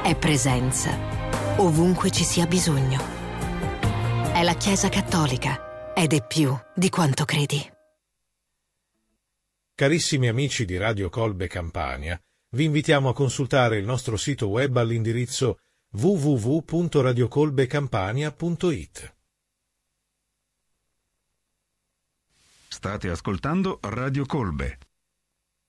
è presenza, ovunque ci sia bisogno. È la Chiesa Cattolica ed è più di quanto credi. Carissimi amici di Radio Colbe Campania, vi invitiamo a consultare il nostro sito web all'indirizzo www.radiocolbecampania.it. State ascoltando Radio Colbe.